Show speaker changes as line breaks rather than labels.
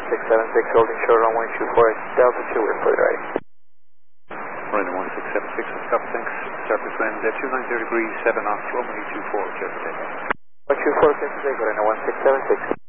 1676, holding short runway 24 Delta 2, we're clear right.
Runway 1676, copy, thanks. Surface wind at 290 degrees, 7 knots, Romeo 24, clear for takeoff.
24, clear for takeoff, runway 1676.